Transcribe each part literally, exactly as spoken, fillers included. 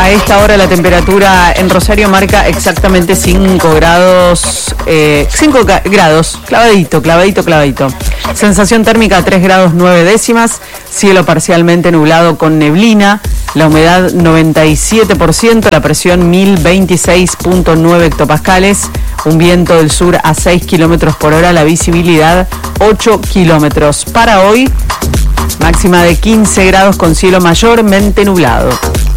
A esta hora la temperatura en Rosario marca exactamente cinco grados, eh, cinco grados, clavadito, clavadito, clavadito. Sensación térmica tres grados nueve décimas, cielo parcialmente nublado con neblina, la humedad noventa y siete por ciento, la presión mil veintiséis punto nueve hectopascales, un viento del sur a seis kilómetros por hora, la visibilidad ocho kilómetros. Para hoy, máxima de quince grados con cielo mayormente nublado.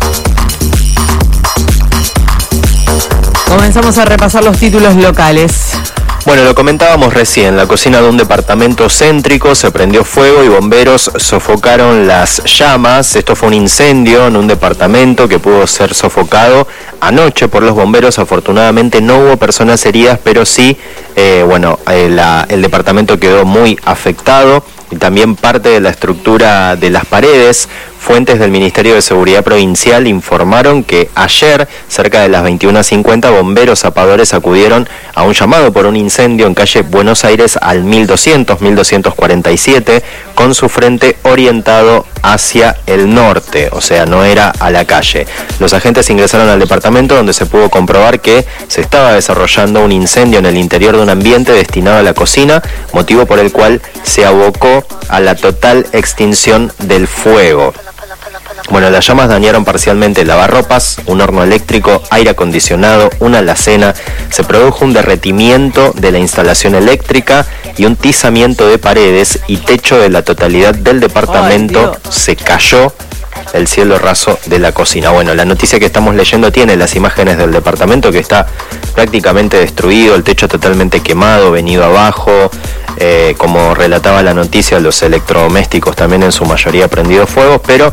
Comenzamos a repasar los títulos locales. Bueno, lo comentábamos recién, la cocina de un departamento céntrico se prendió fuego y bomberos sofocaron las llamas. Esto fue un incendio en un departamento que pudo ser sofocado anoche por los bomberos. Afortunadamente no hubo personas heridas, pero sí, eh, bueno, eh, la, el departamento quedó muy afectado y también parte de la estructura de las paredes. Fuentes del Ministerio de Seguridad Provincial informaron que ayer, cerca de las veintiuna cincuenta, bomberos zapadores acudieron a un llamado por un incendio en calle Buenos Aires al mil doscientos, mil doscientos cuarenta y siete, con su frente orientado hacia el norte, o sea, no era a la calle. Los agentes ingresaron al departamento donde se pudo comprobar que se estaba desarrollando un incendio en el interior de un ambiente destinado a la cocina, motivo por el cual se abocó a la total extinción del fuego. Bueno, las llamas dañaron parcialmente lavarropas, un horno eléctrico, aire acondicionado, una alacena. Se produjo un derretimiento de la instalación eléctrica y un tizamiento de paredes y techo de la totalidad del departamento. Se cayó el cielo raso de la cocina. Bueno, la noticia que estamos leyendo tiene las imágenes del departamento que está prácticamente destruido, el techo totalmente quemado, venido abajo. Eh, como relataba la noticia, los electrodomésticos también en su mayoría prendido fuego, pero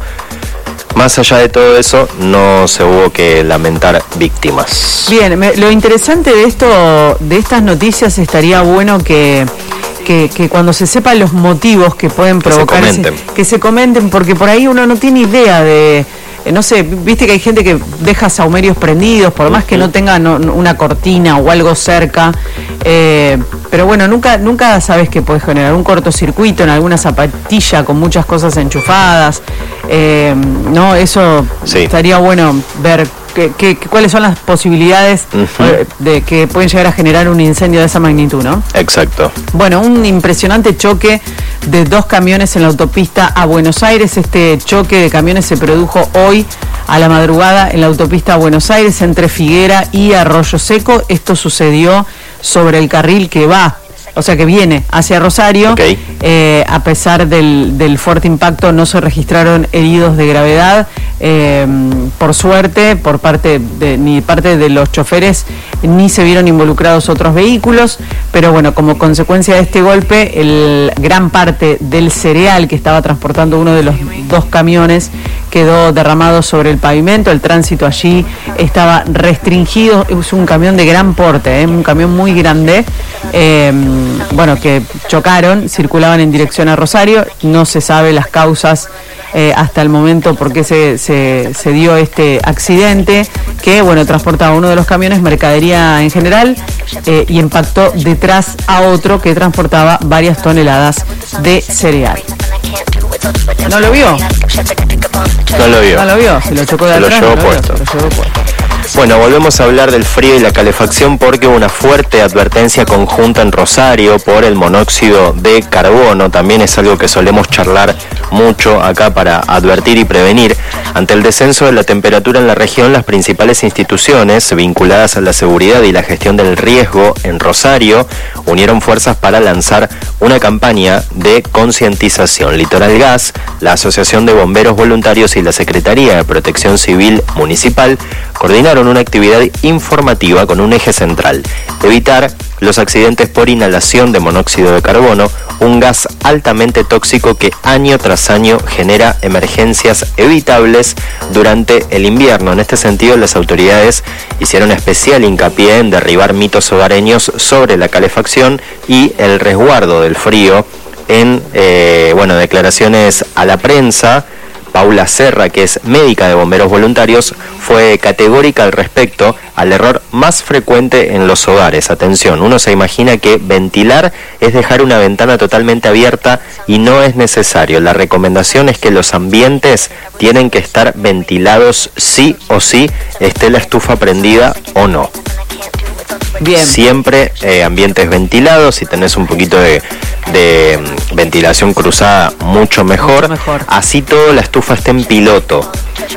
más allá de todo eso, no se hubo que lamentar víctimas. Bien, me, lo interesante de esto, de estas noticias, estaría bueno que, que, que cuando se sepan los motivos que pueden provocar, que se comenten, ese, que se comenten, porque por ahí uno no tiene idea de, eh, no sé, viste que hay gente que deja sahumerios prendidos, por más que no tenga no, una cortina o algo cerca, eh, pero bueno, nunca, nunca sabes que puedes generar un cortocircuito en alguna zapatilla con muchas cosas enchufadas. Eh, no, eso sí. Estaría bueno ver que, que, cuáles son las posibilidades uh-huh. de que pueden llegar a generar un incendio de esa magnitud, ¿no? Exacto. Bueno, un impresionante choque de dos camiones en la autopista a Buenos Aires. Este choque de camiones se produjo hoy a la madrugada en la autopista a Buenos Aires entre Figuera y Arroyo Seco. Esto sucedió sobre el carril que va, o sea que viene hacia Rosario. Okay. Eh, a pesar del, del fuerte impacto no se registraron heridos de gravedad, eh, por suerte, por parte de, ni parte de los choferes, ni se vieron involucrados otros vehículos, pero bueno, como consecuencia de este golpe, el gran parte del cereal que estaba transportando uno de los dos camiones quedó derramado sobre el pavimento. El tránsito allí estaba restringido. Es un camión de gran porte, ¿eh? Un camión muy grande, eh, bueno, que chocaron, circulaban en dirección a Rosario. No se sabe las causas eh, hasta el momento por qué se, se, se dio este accidente, que bueno, transportaba uno de los camiones mercadería en general eh, y impactó detrás a otro que transportaba varias toneladas de cereal. ¿No lo vio? No lo vio. No lo vio, se lo chocó de atrás. Se lo llevó puesto. Se lo llevó puesto. Bueno, volvemos a hablar del frío y la calefacción porque hubo una fuerte advertencia conjunta en Rosario por el monóxido de carbono. También es algo que solemos charlar mucho acá para advertir y prevenir. Ante el descenso de la temperatura en la región, las principales instituciones vinculadas a la seguridad y la gestión del riesgo en Rosario unieron fuerzas para lanzar una campaña de concientización. Litoral Gas, la Asociación de Bomberos Voluntarios y la Secretaría de Protección Civil Municipal coordinaron una actividad informativa con un eje central: evitar los accidentes por inhalación de monóxido de carbono, un gas altamente tóxico que año tras año genera emergencias evitables durante el invierno. En este sentido, las autoridades hicieron especial hincapié en derribar mitos hogareños sobre la calefacción y el resguardo del frío. En eh, bueno, declaraciones a la prensa, Paula Serra, que es médica de bomberos voluntarios, fue categórica al respecto al error más frecuente en los hogares. Atención, uno se imagina que ventilar es dejar una ventana totalmente abierta y no es necesario. La recomendación es que los ambientes tienen que estar ventilados sí o sí, esté la estufa prendida o no. Bien. Siempre eh, ambientes ventilados, si tenés un poquito de, de ventilación cruzada, mucho mejor. mucho mejor. Así todo la estufa esté en piloto.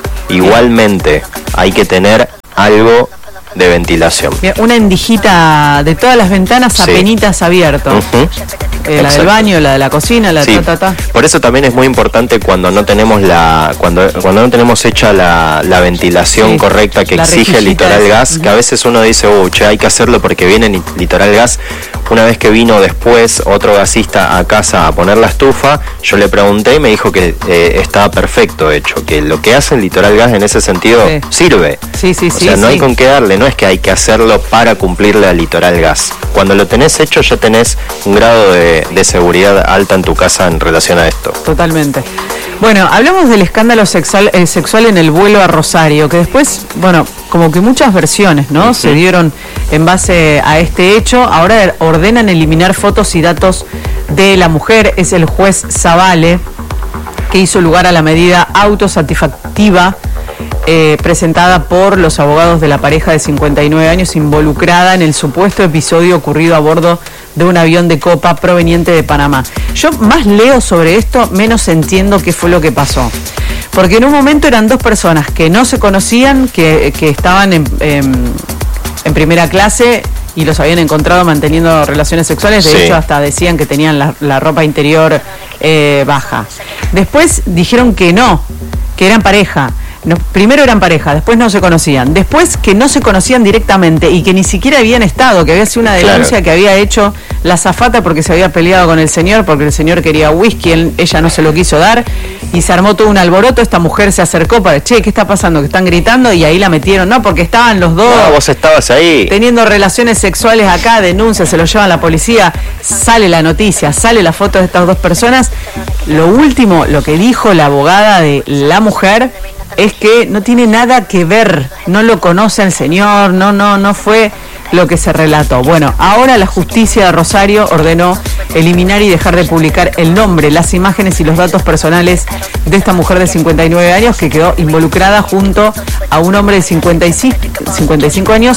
Igualmente hay que tener algo de ventilación. Bien, una endijita de todas las ventanas, Sí. apenitas abierto. Uh-huh. Eh, la del baño, la de la cocina, la Sí. ta, ta, ta. Por eso también es muy importante cuando no tenemos la cuando cuando no tenemos hecha la, la ventilación Sí. correcta que La exige el rejillita Litoral esa. Gas, que a veces uno dice, "Uh, che, hay que hacerlo porque viene Ni- Litoral Gas." Una vez que vino después otro gasista a casa a poner la estufa, yo le pregunté y me dijo que eh, estaba perfecto hecho, que lo que hace el Litoral Gas en ese sentido Sí. sirve. Sí, sí, O sí. sea, no sí. hay con qué darle, no es que hay que hacerlo para cumplirle al Litoral Gas. Cuando lo tenés hecho ya tenés un grado de, de seguridad alta en tu casa en relación a esto. Totalmente. Bueno, hablamos del escándalo sexual, eh, sexual en el vuelo a Rosario, que después, bueno, como que muchas versiones, ¿no? Uh-huh. Se dieron en base a este hecho. Ahora ordenan eliminar fotos y datos de la mujer. Es el juez Zavale que hizo lugar a la medida autosatisfactiva eh, presentada por los abogados de la pareja de cincuenta y nueve años involucrada en el supuesto episodio ocurrido a bordo de un avión de copa proveniente de Panamá. Yo más leo sobre esto, menos entiendo qué fue lo que pasó. Porque en un momento eran dos personas que no se conocían, que, que estaban en, en, en primera clase y los habían encontrado manteniendo relaciones sexuales. De Sí. hecho, hasta decían que tenían la, la ropa interior eh, baja. Después dijeron que no, que eran pareja. No, primero eran pareja, después no se conocían, después que no se conocían directamente y que ni siquiera habían estado, que había sido una denuncia Claro. que había hecho la azafata porque se había peleado con el señor, porque el señor quería whisky, él- ella no se lo quiso dar y se armó todo un alboroto. Esta mujer se acercó para, che, ¿qué está pasando? Que están gritando, y ahí la metieron, no, porque estaban los dos No, vos estabas ahí. teniendo relaciones sexuales acá, denuncia, se lo llevan a la policía, sale la noticia, sale la foto de estas dos personas. Lo último, lo que dijo la abogada de la mujer es que no tiene nada que ver, no lo conoce el señor, no, no, no fue lo que se relató. Bueno, ahora la justicia de Rosario ordenó eliminar y dejar de publicar el nombre, las imágenes y los datos personales de esta mujer de cincuenta y nueve años que quedó involucrada junto a un hombre de cincuenta y cinco años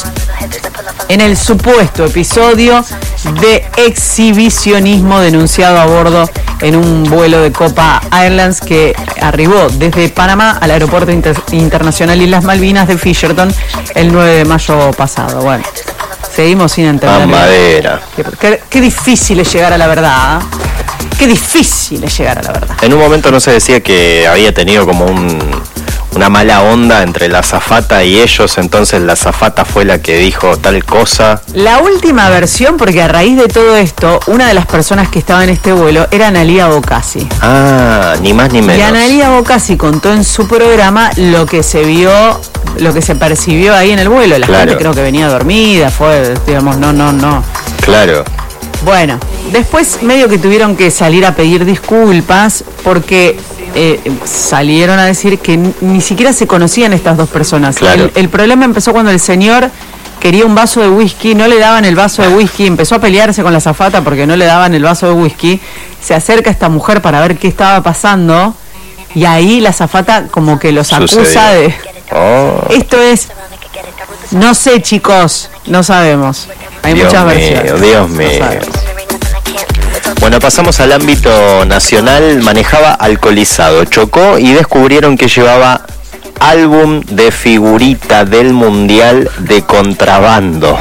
en el supuesto episodio de exhibicionismo denunciado a bordo en un vuelo de Copa Airlines que arribó desde Panamá al aeropuerto inter- internacional Islas Malvinas de Fisherton el nueve de mayo pasado. Bueno, seguimos sin entender. Mamadera. Qué, qué- qué difícil es llegar a la verdad. ¿eh? Qué difícil es llegar a la verdad. En un momento no se decía que había tenido como un, una mala onda entre la azafata y ellos, entonces la azafata fue la que dijo tal cosa. La última versión, porque a raíz de todo esto, una de las personas que estaba en este vuelo era Analía Bocasi. Ah, ni más ni menos. Y Analía Bocasi contó en su programa lo que se vio, lo que se percibió ahí en el vuelo. La Claro. gente creo que venía dormida, fue, digamos, no, no, no. Claro. Bueno, después medio que tuvieron que salir a pedir disculpas porque eh, salieron a decir que n- ni siquiera se conocían estas dos personas. Claro. El, el problema empezó cuando el señor quería un vaso de whisky, no le daban el vaso de whisky, empezó a pelearse con la azafata porque no le daban el vaso de whisky. Se acerca esta mujer para ver qué estaba pasando y ahí la azafata como que los acusa Sucedió. de... Oh, Esto es... No sé, chicos, no sabemos. Hay Dios muchas mío, versiones. Dios No mío. sabemos. Bueno, pasamos al ámbito nacional. Manejaba alcoholizado, chocó y descubrieron que llevaba álbum de figurita del Mundial de contrabando.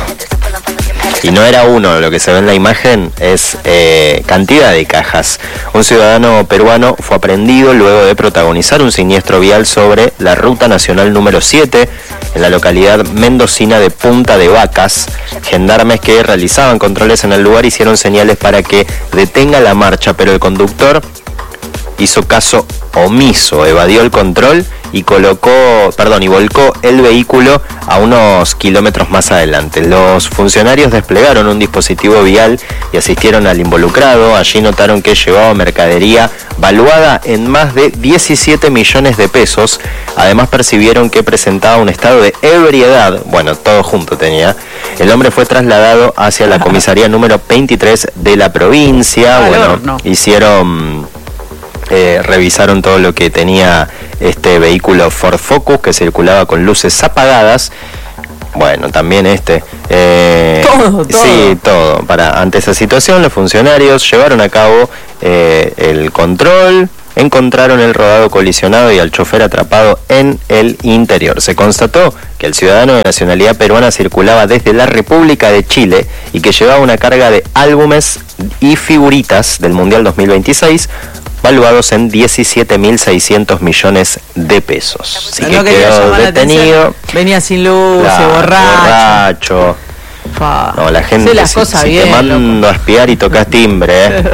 Y no era uno, lo que se ve en la imagen es eh, cantidad de cajas. Un ciudadano peruano fue aprehendido luego de protagonizar un siniestro vial sobre la ruta nacional número siete en la localidad mendocina de Punta de Vacas. Gendarmes que realizaban controles en el lugar hicieron señales para que detenga la marcha, pero el conductor hizo caso omiso, evadió el control y colocó, perdón, y volcó el vehículo a unos kilómetros más adelante. Los funcionarios desplegaron un dispositivo vial y asistieron al involucrado. Allí notaron que llevaba mercadería valuada en más de diecisiete millones de pesos. Además percibieron que presentaba un estado de ebriedad. Bueno, todo junto tenía. El hombre fue trasladado hacia la comisaría número veintitrés de la provincia. Bueno, no. hicieron... Eh, revisaron todo lo que tenía este vehículo Ford Focus que circulaba con luces apagadas. Bueno, también este eh, todo, todo. Sí, todo. Para, ante esa situación, los funcionarios llevaron a cabo eh, el control. Encontraron el rodado colisionado y al chofer atrapado en el interior. Se constató que el ciudadano de nacionalidad peruana circulaba desde la República de Chile y que llevaba una carga de álbumes y figuritas del Mundial dos mil veintiséis, valuados en diecisiete mil seiscientos millones de pesos. Así que quedó detenido. Venía sin luz, claro, borracho. borracho. Fa. No, la gente, la si, cosa si bien, te mando loco. a espiar y tocas timbre, ¿eh?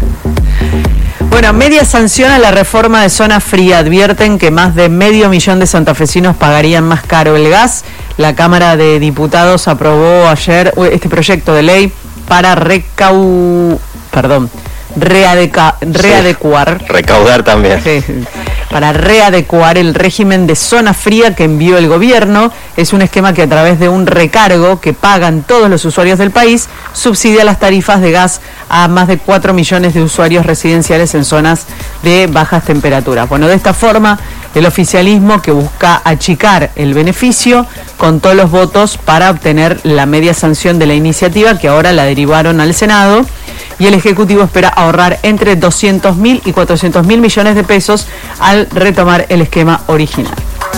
Bueno, media sanción a la reforma de zona fría. Advierten que más de medio millón de santafesinos pagarían más caro el gas. La Cámara de Diputados aprobó ayer este proyecto de ley para recau... Perdón. Readeca, readecuar sí, recaudar también sí, para readecuar el régimen de zona fría que envió el gobierno. Es un esquema que a través de un recargo que pagan todos los usuarios del país subsidia las tarifas de gas a más de cuatro millones de usuarios residenciales en zonas de bajas temperaturas. Bueno, de esta forma el oficialismo, que busca achicar el beneficio, contó los votos para obtener la media sanción de la iniciativa, que ahora la derivaron al Senado, y el Ejecutivo espera ahorrar entre doscientos mil y cuatrocientos mil millones de pesos al retomar el esquema original.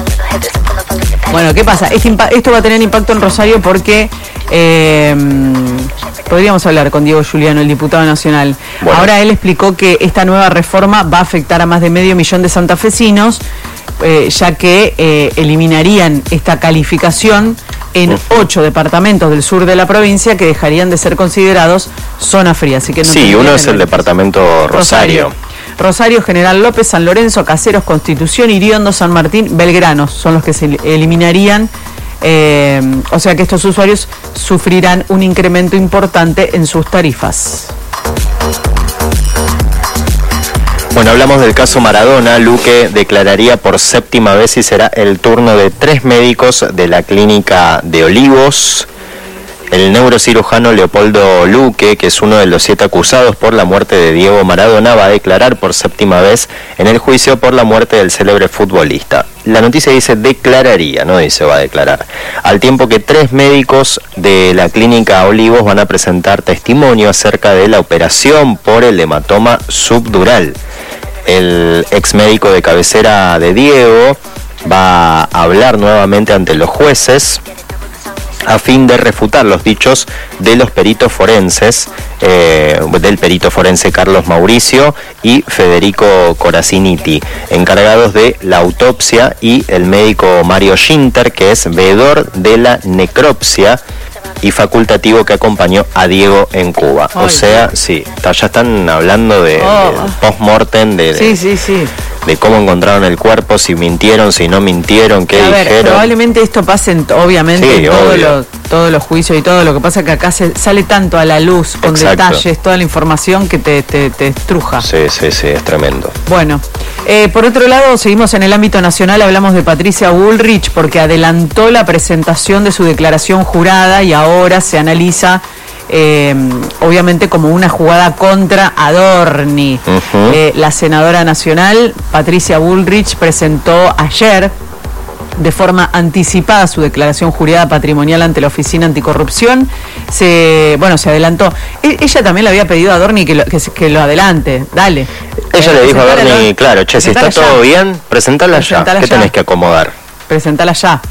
Bueno, ¿qué pasa? Esto va a tener impacto en Rosario porque eh, podríamos hablar con Diego Giuliano, el diputado nacional. Bueno. Ahora él explicó que esta nueva reforma va a afectar a más de medio millón de santafesinos, eh, ya que eh, eliminarían esta calificación en ocho departamentos del sur de la provincia que dejarían de ser considerados zona fría. Así que no sí, uno es el departamento Rosario. Rosario. Rosario, General López, San Lorenzo, Caseros, Constitución, Iriondo, San Martín, Belgrano son los que se eliminarían. Eh, o sea que estos usuarios sufrirán un incremento importante en sus tarifas. Bueno, hablamos del caso Maradona. Luque declararía por séptima vez y será el turno de tres médicos de la clínica de Olivos. El neurocirujano Leopoldo Luque, que es uno de los siete acusados por la muerte de Diego Maradona, va a declarar por séptima vez en el juicio por la muerte del célebre futbolista. La noticia dice declararía, no dice va a declarar. Al tiempo que tres médicos de la clínica Olivos van a presentar testimonio acerca de la operación por el hematoma subdural. El ex médico de cabecera de Diego va a hablar nuevamente ante los jueces a fin de refutar los dichos de los peritos forenses, eh, del perito forense Carlos Mauricio y Federico Coraciniti, encargados de la autopsia, y el médico Mario Schinter, que es veedor de la necropsia y facultativo que acompañó a Diego en Cuba. Ay, o sea, sí, ya están hablando de, oh. de post-mortem, de, de, sí, sí, sí. de cómo encontraron el cuerpo, si mintieron, si no mintieron, qué a dijeron. Ver, probablemente esto pase en, obviamente sí, en todos obvio. los, todos los juicios y todo. Lo que pasa es que acá se, sale tanto a la luz, con Exacto. detalles, toda la información que te, te, te estruja. Sí, sí, sí, es tremendo. Bueno, eh, por otro lado, seguimos en el ámbito nacional. Hablamos de Patricia Bullrich porque adelantó la presentación de su declaración jurada y ahora se analiza Eh, obviamente como una jugada contra Adorni. Uh-huh. Eh, la senadora nacional Patricia Bullrich presentó ayer de forma anticipada su declaración jurada patrimonial ante la Oficina Anticorrupción. Se, bueno, se adelantó. E- ella también le había pedido a Adorni que lo, que, que lo adelante. Dale. Ella eh, le dijo a Adorni, claro, che, si está ya. todo bien, presentala, presentala ya. ¿Qué ya. tenés que acomodar? Presentala ya.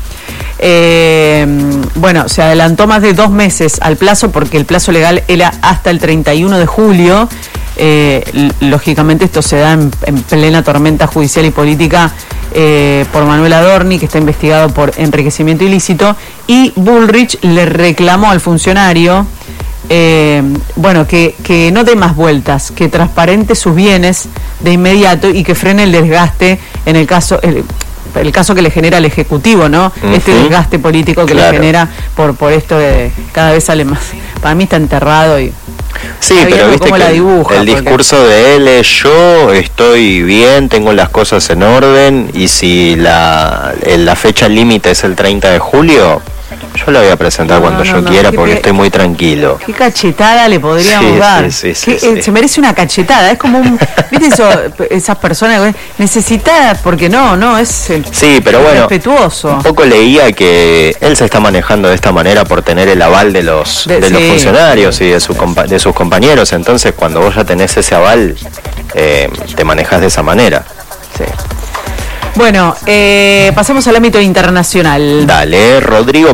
Eh, bueno, se adelantó más de dos meses al plazo porque el plazo legal era hasta el treinta y uno de julio. Eh, lógicamente esto se da en, en plena tormenta judicial y política eh, por Manuel Adorni, que está investigado por enriquecimiento ilícito, y Bullrich le reclamó al funcionario eh, bueno, que, que no dé más vueltas, que transparente sus bienes de inmediato y que frene el desgaste en el caso... El, el caso que le genera al Ejecutivo, ¿no? Uh-huh. Este desgaste político que claro. le genera por por esto de cada vez sale más. Para mí está enterrado y... Sí, pero viste que la dibuja, el, el porque... discurso de él es: yo estoy bien, tengo las cosas en orden, y si la, la fecha límite es el treinta de julio, yo la voy a presentar no, cuando no, yo no, quiera porque estoy muy tranquilo. Qué cachetada le podríamos sí, dar. Sí, sí, que, sí, eh, sí. Se merece una cachetada. Es como un... ¿Viste eso, esas personas necesitadas? Porque no, no, es sí, pero bueno, respetuoso. Un poco leía que él se está manejando de esta manera por tener el aval de los, de, de sí, los funcionarios y de, su compa- de sus compañeros. Entonces, cuando vos ya tenés ese aval, eh, te manejás de esa manera. Sí. Bueno, eh, pasemos al ámbito internacional. Dale, Rodrigo